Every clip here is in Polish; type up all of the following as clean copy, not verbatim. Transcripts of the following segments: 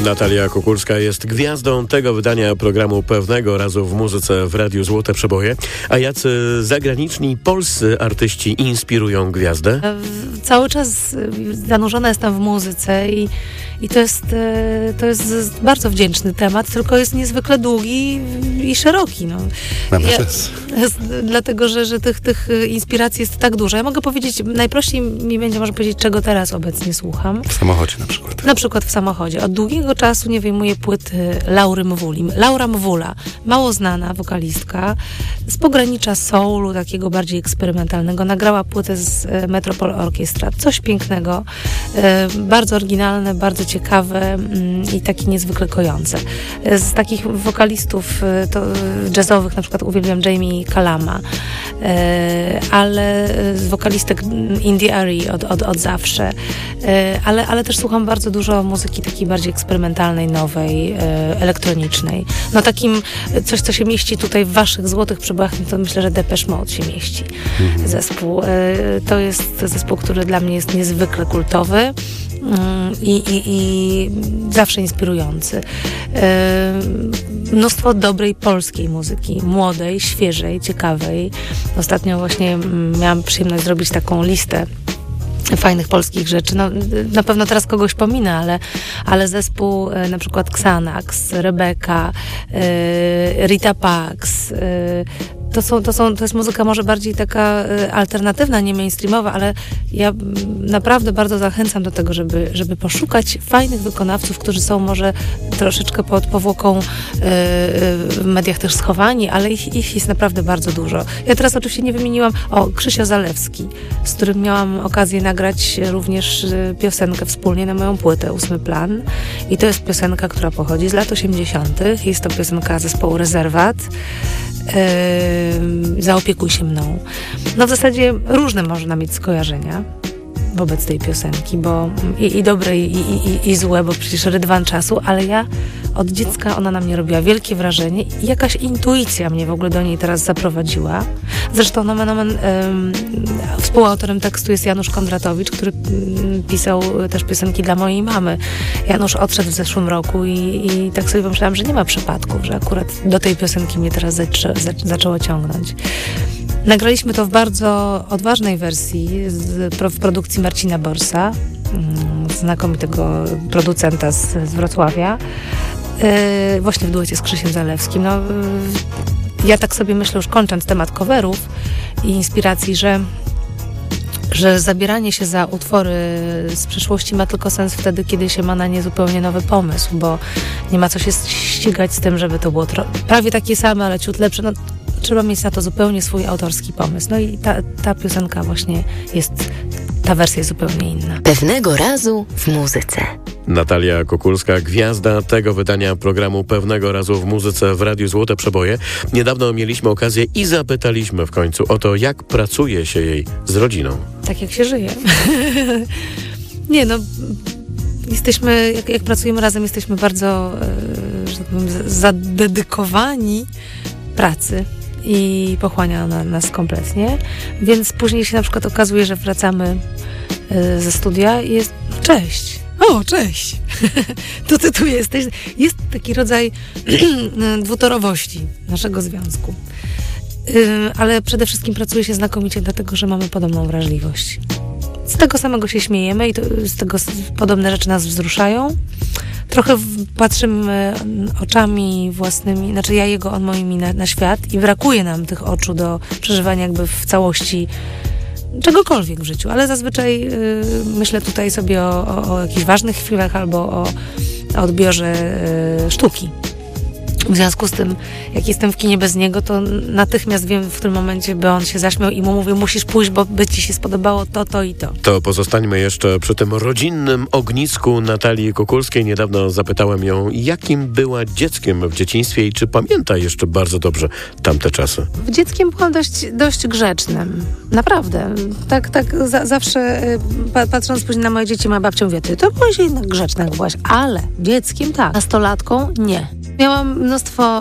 Natalia Kukulska jest gwiazdą tego wydania programu Pewnego Razu w muzyce w Radiu Złote Przeboje. A jacy zagraniczni i polscy artyści inspirują gwiazdę? Cały czas zanurzona jestem w muzyce i to jest bardzo wdzięczny temat, tylko jest niezwykle długi i szeroki. No. Dlatego, że tych inspiracji jest tak dużo. Ja mogę powiedzieć, najprościej mi będzie może powiedzieć, czego teraz obecnie słucham. W samochodzie na przykład. Na przykład w samochodzie. Od długiego czasu nie wyjmuję płyty Laury Mwuli. Laura Mwula, mało znana wokalistka, z pogranicza soulu, takiego bardziej eksperymentalnego. Nagrała płytę z Metropol Orkiestra. Coś pięknego, bardzo oryginalne, bardzo ciekawe i takie niezwykle kojące. Z takich wokalistów jazzowych na przykład uwielbiam Jamie Kalama, ale z wokalistek Indie Ari od zawsze. Ale też słucham bardzo dużo muzyki takiej bardziej eksperymentalnej, nowej, elektronicznej. No takim coś, co się mieści tutaj w waszych złotych przebojach, to myślę, że Depeche Mode się mieści. Zespół. To jest zespół, który dla mnie jest niezwykle kultowy i zawsze inspirujący. Mnóstwo dobrej polskiej muzyki, młodej, świeżej, ciekawej. Ostatnio właśnie miałam przyjemność zrobić taką listę fajnych polskich rzeczy. No, na pewno teraz kogoś pominę, ale zespół na przykład Xanax, Rebeka, Rita Pax, to jest muzyka może bardziej taka alternatywna, nie mainstreamowa, ale ja naprawdę bardzo zachęcam do tego, żeby poszukać fajnych wykonawców, którzy są może troszeczkę pod powłoką w mediach też schowani, ale ich jest naprawdę bardzo dużo. Ja teraz oczywiście nie wymieniłam Krzysio Zalewski, z którym miałam okazję nagrać również piosenkę wspólnie na moją płytę 8 Plan. I to jest piosenka, która pochodzi z lat 80. Jest to piosenka zespołu Rezerwat. Zaopiekuj się mną. No w zasadzie różne można mieć skojarzenia wobec tej piosenki, bo i dobre, i złe, bo przecież rydwan czasu, ale ja od dziecka ona na mnie robiła wielkie wrażenie i jakaś intuicja mnie w ogóle do niej teraz zaprowadziła. Zresztą współautorem tekstu jest Janusz Kondratowicz, który pisał też piosenki dla mojej mamy. Janusz odszedł w zeszłym roku i tak sobie pomyślałam, że nie ma przypadków, że akurat do tej piosenki mnie teraz zaczęło ciągnąć. Nagraliśmy to w bardzo odważnej wersji w produkcji Marcina Borsa, znakomitego producenta z Wrocławia, właśnie w duecie z Krzysiem Zalewskim. No, ja tak sobie myślę, już kończąc temat coverów i inspiracji, że zabieranie się za utwory z przeszłości ma tylko sens wtedy, kiedy się ma na nie zupełnie nowy pomysł, bo nie ma co się ścigać z tym, żeby to było prawie takie same, ale ciut lepsze. No, trzeba mieć na to zupełnie swój autorski pomysł. No i ta piosenka właśnie ta wersja jest zupełnie inna. Pewnego razu w muzyce. Natalia Kukulska, gwiazda tego wydania programu Pewnego Razu w muzyce w Radiu Złote Przeboje. Niedawno mieliśmy okazję i zapytaliśmy w końcu o to, jak pracuje się jej z rodziną. Tak jak się żyje. Nie no, jesteśmy, jak pracujemy razem, jesteśmy bardzo, że tak powiem, zadedykowani pracy i pochłania ona nas kompletnie, więc później się na przykład okazuje, że wracamy ze studia i jest cześć. O, cześć! To ty tu jesteś. Jest taki rodzaj dwutorowości naszego związku. Ale przede wszystkim pracuje się znakomicie, dlatego że mamy podobną wrażliwość. Z tego samego się śmiejemy i z tego podobne rzeczy nas wzruszają. Trochę patrzymy oczami własnymi, znaczy ja jego, on moimi na świat i brakuje nam tych oczu do przeżywania jakby w całości czegokolwiek w życiu, ale zazwyczaj myślę tutaj sobie o jakichś ważnych chwilach albo o odbiorze sztuki. W związku z tym, jak jestem w kinie bez niego, to natychmiast wiem, w którym momencie by on się zaśmiał i mu mówię, musisz pójść, bo by ci się spodobało to i to. To pozostańmy jeszcze przy tym rodzinnym ognisku Natalii Kukulskiej. Niedawno zapytałem ją, jakim była dzieckiem w dzieciństwie i czy pamięta jeszcze bardzo dobrze tamte czasy. Dzieckiem byłam dość grzecznym. Naprawdę. Tak zawsze patrząc później na moje dzieci, moja babcia mówi, ty to byłaś jednak grzeczna, jak byłaś, ale dzieckiem tak, nastolatką nie. Miałam mnóstwo,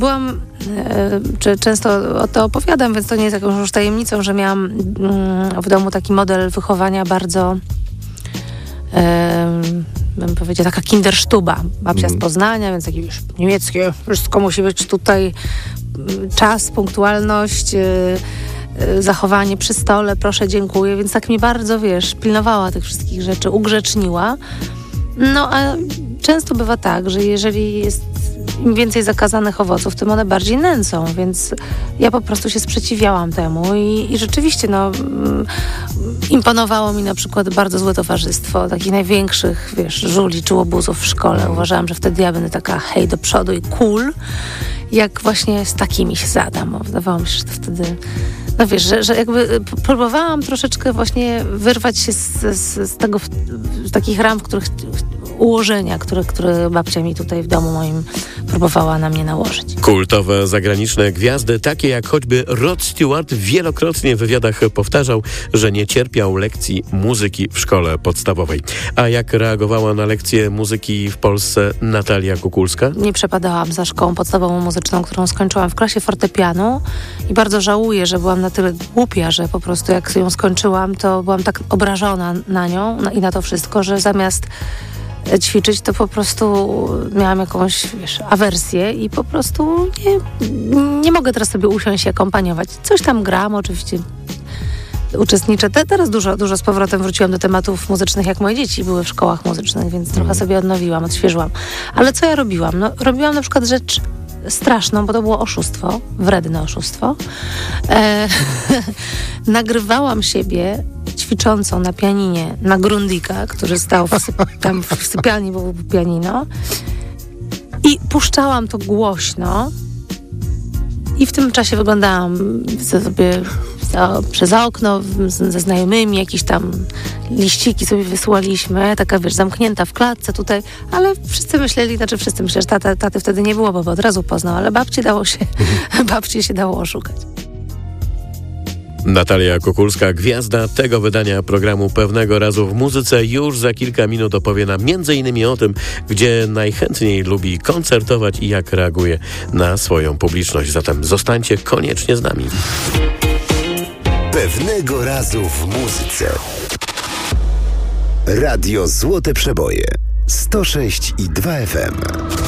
często o to opowiadam, więc to nie jest jakąś już tajemnicą, że miałam w domu taki model wychowania bardzo bym powiedziała, taka kindersztuba. Babcia z Poznania, więc takie już niemieckie, wszystko musi być tutaj, czas, punktualność, zachowanie przy stole, proszę, dziękuję, więc tak mi bardzo, pilnowała tych wszystkich rzeczy, ugrzeczniła. No a często bywa tak, że jeżeli jest im więcej zakazanych owoców, tym one bardziej nęcą, więc ja po prostu się sprzeciwiałam temu i rzeczywiście imponowało mi na przykład bardzo złe towarzystwo takich największych, żuli czy łobuzów w szkole. Uważałam, że wtedy ja będę taka hej do przodu i cool, jak właśnie z takimi się zadam. Wydawało mi się, że to wtedy... że jakby próbowałam troszeczkę właśnie wyrwać się z tego, z takich ram, w których ułożenia, które babcia mi tutaj w domu moim próbowała na mnie nałożyć. Kultowe zagraniczne gwiazdy, takie jak choćby Rod Stewart, wielokrotnie w wywiadach powtarzał, że nie cierpiał lekcji muzyki w szkole podstawowej. A jak reagowała na lekcje muzyki w Polsce Natalia Kukulska? Nie przepadałam za szkołą podstawową muzyczną, którą skończyłam w klasie fortepianu i bardzo żałuję, że byłam na tyle głupia, że po prostu jak ją skończyłam, to byłam tak obrażona na nią i na to wszystko, że zamiast ćwiczyć, to po prostu miałam jakąś, awersję i po prostu nie mogę teraz sobie usiąść i akompaniować. Coś tam gram, oczywiście uczestniczę. Teraz dużo z powrotem wróciłam do tematów muzycznych, jak moje dzieci były w szkołach muzycznych, więc trochę sobie odnowiłam, odświeżyłam. Ale co ja robiłam? Robiłam na przykład rzecz straszną, bo to było oszustwo, wredne oszustwo. Nagrywałam siebie ćwiczącą na pianinie na Grundika, który stał tam w sypialni, było pianino, i puszczałam to głośno i w tym czasie wyglądałam sobie przez okno ze znajomymi, jakieś tam liściki sobie wysłaliśmy, taka zamknięta w klatce tutaj, ale wszyscy myśleli, że taty wtedy nie było, bo od razu poznał, ale babci się dało oszukać. Natalia Kukulska, gwiazda tego wydania programu Pewnego Razu w Muzyce, już za kilka minut opowie nam m.in. o tym, gdzie najchętniej lubi koncertować i jak reaguje na swoją publiczność. Zatem zostańcie koniecznie z nami. Pewnego Razu w Muzyce. Radio Złote Przeboje 106,2 FM.